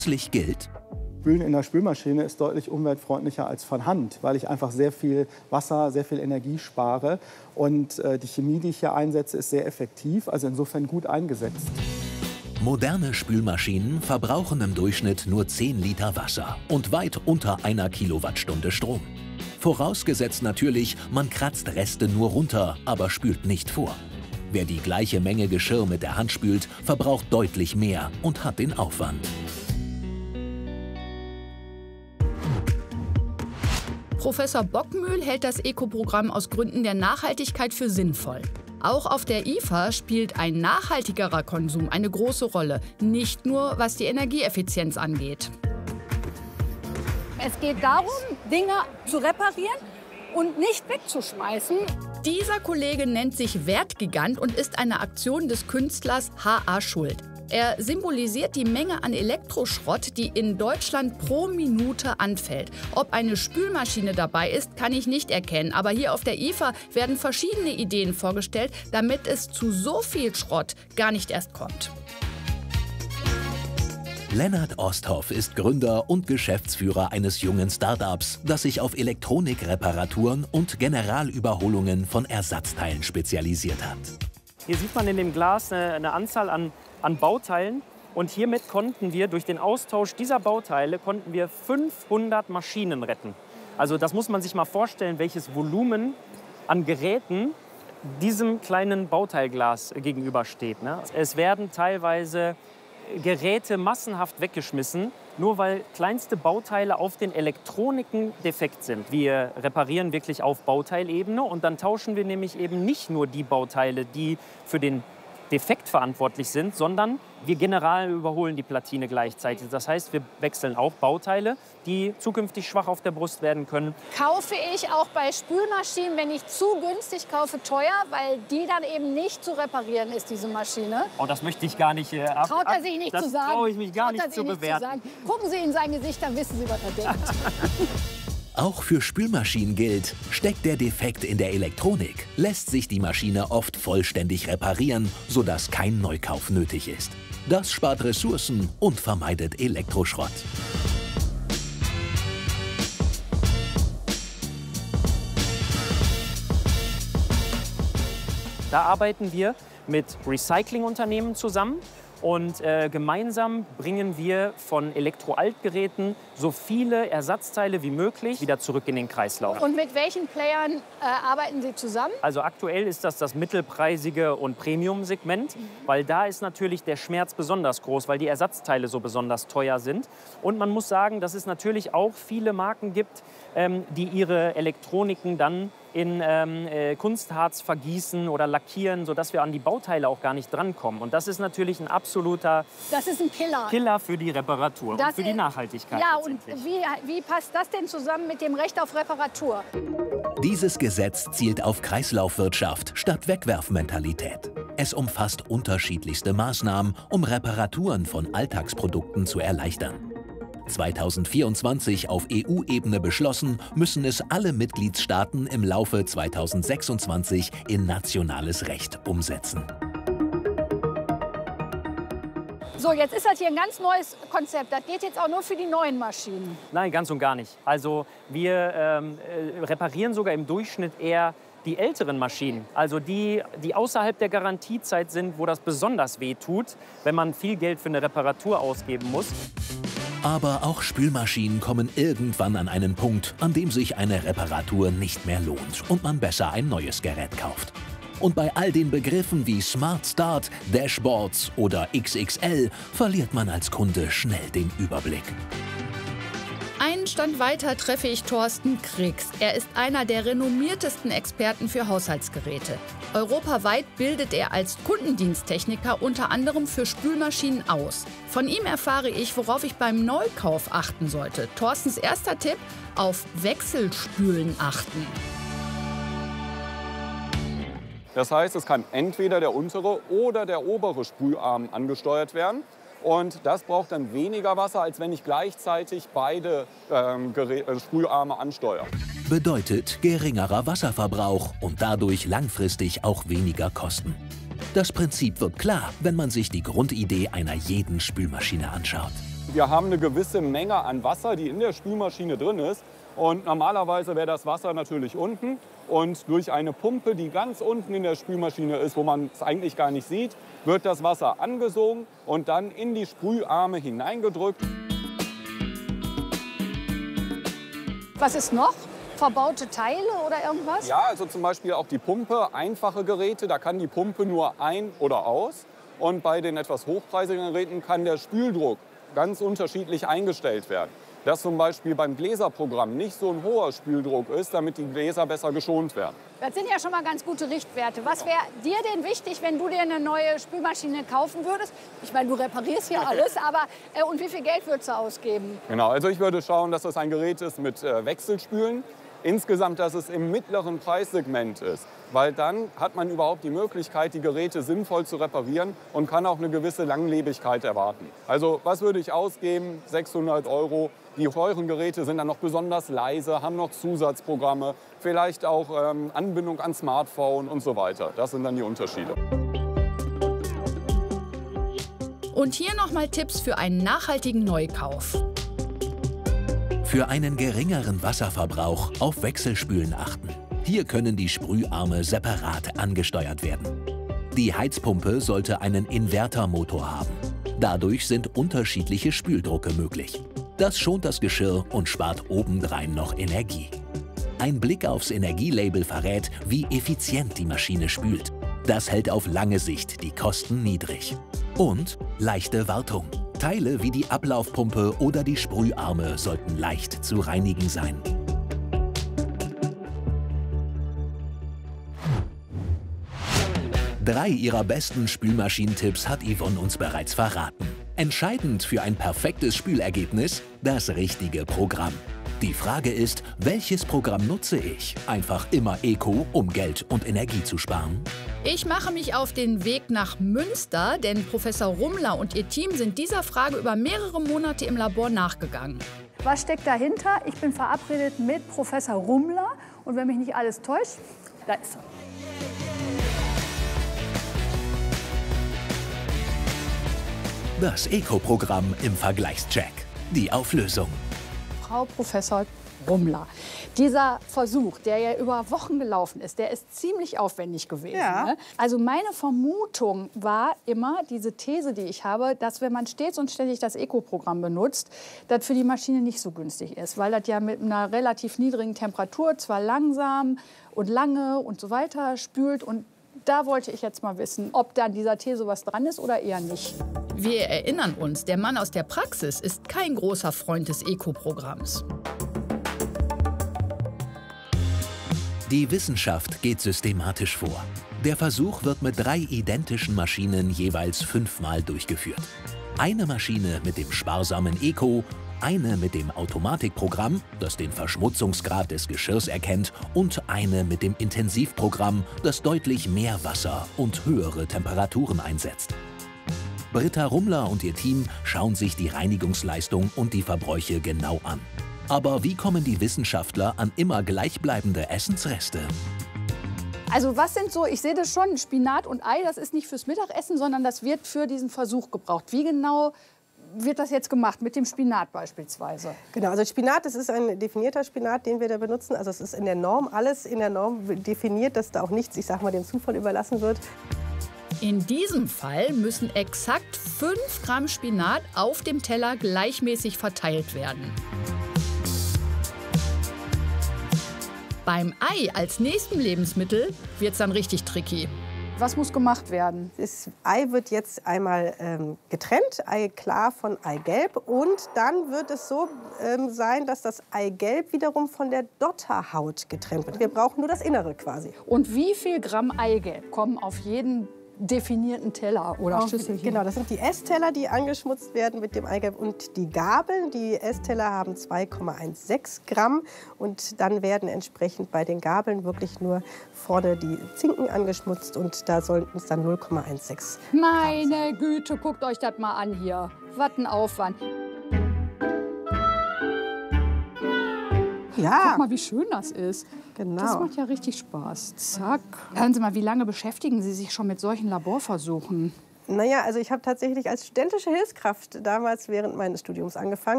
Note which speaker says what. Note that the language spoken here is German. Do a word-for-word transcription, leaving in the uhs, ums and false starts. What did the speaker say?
Speaker 1: Grundsätzlich gilt:
Speaker 2: Spülen in der Spülmaschine ist deutlich umweltfreundlicher als von Hand, weil ich einfach sehr viel Wasser, sehr viel Energie spare. Und äh, die Chemie, die ich hier einsetze, ist sehr effektiv, also insofern gut eingesetzt.
Speaker 1: Moderne Spülmaschinen verbrauchen im Durchschnitt nur zehn Liter Wasser und weit unter einer Kilowattstunde Strom. Vorausgesetzt natürlich, man kratzt Reste nur runter, aber spült nicht vor. Wer die gleiche Menge Geschirr mit der Hand spült, verbraucht deutlich mehr und hat den Aufwand.
Speaker 3: Professor Bockmühl hält das Eco-Programm aus Gründen der Nachhaltigkeit für sinnvoll. Auch auf der I F A spielt ein nachhaltigerer Konsum eine große Rolle, nicht nur was die Energieeffizienz angeht.
Speaker 4: Es geht darum, Dinge zu reparieren und nicht wegzuschmeißen.
Speaker 3: Dieser Kollege nennt sich Wertgigant und ist eine Aktion des Künstlers H A. Schuld. Er symbolisiert die Menge an Elektroschrott, die in Deutschland pro Minute anfällt. Ob eine Spülmaschine dabei ist, kann ich nicht erkennen. Aber hier auf der I F A werden verschiedene Ideen vorgestellt, damit es zu so viel Schrott gar nicht erst kommt.
Speaker 1: Lennart Osthoff ist Gründer und Geschäftsführer eines jungen Start-ups, das sich auf Elektronikreparaturen und Generalüberholungen von Ersatzteilen spezialisiert hat.
Speaker 5: Hier sieht man in dem Glas eine, eine Anzahl an, an Bauteilen. Und hiermit konnten wir durch den Austausch dieser Bauteile konnten wir fünfhundert Maschinen retten. Also das muss man sich mal vorstellen, welches Volumen an Geräten diesem kleinen Bauteilglas gegenübersteht, ne? Es werden teilweise Geräte massenhaft weggeschmissen, nur weil kleinste Bauteile auf den Elektroniken defekt sind. Wir reparieren wirklich auf Bauteilebene und dann tauschen wir nämlich eben nicht nur die Bauteile, die für den Defekt verantwortlich sind, sondern wir general überholen die Platine gleichzeitig. Das heißt, wir wechseln auch Bauteile, die zukünftig schwach auf der Brust werden können.
Speaker 4: Kaufe ich auch bei Spülmaschinen, wenn ich zu günstig kaufe, teuer, weil die dann eben nicht zu reparieren ist, diese Maschine?
Speaker 5: Oh, das möchte ich gar nicht. Äh, ab,
Speaker 4: Traut er sich nicht
Speaker 5: das
Speaker 4: zu sagen?
Speaker 5: Das traue ich mich gar
Speaker 4: Traut
Speaker 5: nicht zu bewerten.
Speaker 4: Nicht zu Gucken Sie in sein Gesicht, dann wissen Sie, was er denkt.
Speaker 1: Auch für Spülmaschinen gilt: Steckt der Defekt in der Elektronik, lässt sich die Maschine oft vollständig reparieren, sodass kein Neukauf nötig ist. Das spart Ressourcen und vermeidet Elektroschrott.
Speaker 5: Da arbeiten wir mit Recyclingunternehmen zusammen. Und äh, gemeinsam bringen wir von Elektroaltgeräten so viele Ersatzteile wie möglich wieder zurück in den Kreislauf.
Speaker 4: Und mit welchen Playern äh, arbeiten Sie zusammen?
Speaker 5: Also aktuell ist das das mittelpreisige und Premium-Segment, mhm. weil da ist natürlich der Schmerz besonders groß, weil die Ersatzteile so besonders teuer sind. Und man muss sagen, dass es natürlich auch viele Marken gibt, ähm, die ihre Elektroniken dann in ähm, äh, Kunstharz vergießen oder lackieren, sodass wir an die Bauteile auch gar nicht drankommen. Und das ist natürlich ein absoluter
Speaker 4: das ist ein Killer.
Speaker 5: Killer für die Reparatur
Speaker 4: das
Speaker 5: und für die Nachhaltigkeit.
Speaker 4: Ja, und wie, wie passt das denn zusammen mit dem Recht auf Reparatur?
Speaker 1: Dieses Gesetz zielt auf Kreislaufwirtschaft statt Wegwerfmentalität. Es umfasst unterschiedlichste Maßnahmen, um Reparaturen von Alltagsprodukten zu erleichtern. zweitausendvierundzwanzig auf E U-Ebene beschlossen, müssen es alle Mitgliedstaaten im Laufe zweitausendsechsundzwanzig in nationales Recht umsetzen.
Speaker 4: So, jetzt ist das hier ein ganz neues Konzept. Das geht jetzt auch nur für die neuen Maschinen.
Speaker 5: Nein, ganz und gar nicht. Also wir ähm, äh, reparieren sogar im Durchschnitt eher die älteren Maschinen, also die, die außerhalb der Garantiezeit sind, wo das besonders weh tut, wenn man viel Geld für eine Reparatur ausgeben muss.
Speaker 1: Aber auch Spülmaschinen kommen irgendwann an einen Punkt, an dem sich eine Reparatur nicht mehr lohnt und man besser ein neues Gerät kauft. Und bei all den Begriffen wie Smart Start, Dashboards oder X X L verliert man als Kunde schnell den Überblick.
Speaker 3: Einen Stand weiter treffe ich Thorsten Kriegs. Er ist einer der renommiertesten Experten für Haushaltsgeräte. Europaweit bildet er als Kundendiensttechniker unter anderem für Spülmaschinen aus. Von ihm erfahre ich, worauf ich beim Neukauf achten sollte. Thorstens erster Tipp: auf Wechselspülen achten.
Speaker 6: Das heißt, es kann entweder der untere oder der obere Spülarm angesteuert werden. Und das braucht dann weniger Wasser, als wenn ich gleichzeitig beide ähm, Spülarme ansteuere.
Speaker 1: Bedeutet geringerer Wasserverbrauch und dadurch langfristig auch weniger Kosten. Das Prinzip wird klar, wenn man sich die Grundidee einer jeden Spülmaschine anschaut.
Speaker 6: wir haben eine gewisse Menge an Wasser, die in der Spülmaschine drin ist. Und normalerweise wäre das Wasser natürlich unten. Und durch eine Pumpe, die ganz unten in der Spülmaschine ist, wo man es eigentlich gar nicht sieht, wird das Wasser angesogen und dann in die Sprüharme hineingedrückt.
Speaker 4: Was ist noch? Verbaute Teile oder irgendwas?
Speaker 6: Ja, also zum Beispiel auch die Pumpe, einfache Geräte, da kann die Pumpe nur ein- oder aus. Und bei den etwas hochpreisigen Geräten kann der Spüldruck ganz unterschiedlich eingestellt werden. Dass zum Beispiel beim Gläserprogramm nicht so ein hoher Spüldruck ist, damit die Gläser besser geschont werden.
Speaker 4: Das sind ja schon mal ganz gute Richtwerte. Was wäre dir denn wichtig, wenn du dir eine neue Spülmaschine kaufen würdest? Ich meine, du reparierst hier alles, aber äh, und wie viel Geld würdest du ausgeben?
Speaker 6: Genau, also ich würde schauen, dass das ein Gerät ist mit äh, Wechselspülen. Insgesamt, dass es im mittleren Preissegment ist. Weil dann hat man überhaupt die Möglichkeit, die Geräte sinnvoll zu reparieren und kann auch eine gewisse Langlebigkeit erwarten. Also was würde ich ausgeben? sechshundert Euro. Die teuren Geräte sind dann noch besonders leise, haben noch Zusatzprogramme, vielleicht auch ähm, Anbindung an Smartphone und so weiter. Das sind dann die Unterschiede.
Speaker 3: Und hier nochmal Tipps für einen nachhaltigen Neukauf.
Speaker 1: Für einen geringeren Wasserverbrauch auf Wechselspülen achten. Hier können die Sprüharme separat angesteuert werden. Die Heizpumpe sollte einen Invertermotor haben. Dadurch sind unterschiedliche Spüldrucke möglich. Das schont das Geschirr und spart obendrein noch Energie. Ein Blick aufs Energielabel verrät, wie effizient die Maschine spült. Das hält auf lange Sicht die Kosten niedrig. Und leichte Wartung. Teile wie die Ablaufpumpe oder die Sprüharme sollten leicht zu reinigen sein. Drei ihrer besten Spülmaschinentipps hat Yvonne uns bereits verraten. Entscheidend für ein perfektes Spülergebnis: das richtige Programm. Die Frage ist, welches Programm nutze ich? Einfach immer Eco, um Geld und Energie zu sparen?
Speaker 3: Ich mache mich auf den Weg nach Münster, denn Professor Rummler und ihr Team sind dieser Frage über mehrere Monate im Labor nachgegangen.
Speaker 4: Was steckt dahinter? Ich bin verabredet mit Professor Rummler und wenn mich nicht alles täuscht, da ist er.
Speaker 1: Das Eco-Programm im Vergleichscheck. Die Auflösung.
Speaker 4: Frau Professor Rummler, dieser Versuch, der ja über Wochen gelaufen ist, der ist ziemlich aufwendig gewesen.
Speaker 7: Ja.
Speaker 4: Ne? Also meine Vermutung war immer, diese These, die ich habe, dass wenn man stets und ständig das Eco-Programm benutzt, das für die Maschine nicht so günstig ist, weil das ja mit einer relativ niedrigen Temperatur zwar langsam und lange und so weiter spült und da wollte ich jetzt mal wissen, ob da an dieser These was dran ist oder eher nicht.
Speaker 3: Wir erinnern uns, der Mann aus der Praxis ist kein großer Freund des Eco-Programms.
Speaker 1: Die Wissenschaft geht systematisch vor. Der Versuch wird mit drei identischen Maschinen jeweils fünfmal durchgeführt. Eine Maschine mit dem sparsamen Eco, eine mit dem Automatikprogramm, das den Verschmutzungsgrad des Geschirrs erkennt, und eine mit dem Intensivprogramm, das deutlich mehr Wasser und höhere Temperaturen einsetzt. Britta Rummler und ihr Team schauen sich die Reinigungsleistung und die Verbräuche genau an. Aber wie kommen die Wissenschaftler an immer gleichbleibende Essensreste?
Speaker 4: Also was sind so, ich sehe das schon, Spinat und Ei, das ist nicht fürs Mittagessen, sondern das wird für diesen Versuch gebraucht. Wie genau wird das jetzt gemacht, mit dem Spinat beispielsweise?
Speaker 7: Genau, also Spinat, das ist ein definierter Spinat, den wir da benutzen. Also es ist in der Norm, alles in der Norm definiert, dass da auch nichts, ich sag mal, dem Zufall überlassen wird.
Speaker 3: In diesem Fall müssen exakt fünf Gramm Spinat auf dem Teller gleichmäßig verteilt werden. Beim Ei als nächstem Lebensmittel wird es dann richtig tricky.
Speaker 4: Was muss gemacht werden?
Speaker 7: Das Ei wird jetzt einmal ähm, getrennt, Eiklar von Eigelb. Und dann wird es so ähm, sein, dass das Eigelb wiederum von der Dotterhaut getrennt wird. Wir brauchen nur das Innere quasi.
Speaker 4: Und wie viel Gramm Eigelb kommen auf jeden definierten Teller oder Schüssel hier?
Speaker 7: Genau, das sind die Essteller, die angeschmutzt werden mit dem Eigelb, und die Gabeln. Die Essteller haben zwei Komma sechzehn Gramm und dann werden entsprechend bei den Gabeln wirklich nur vorne die Zinken angeschmutzt und da sollten es dann null Komma sechzehn Gramm.
Speaker 4: Meine Güte, guckt euch das mal an hier. Was ein Aufwand.
Speaker 7: Ja.
Speaker 4: Guck mal, wie schön das ist.
Speaker 7: Genau.
Speaker 4: Das macht ja richtig Spaß. Zack. Hören Sie mal, wie lange beschäftigen Sie sich schon mit solchen Laborversuchen?
Speaker 7: Naja, also ich habe tatsächlich als studentische Hilfskraft damals während meines Studiums angefangen.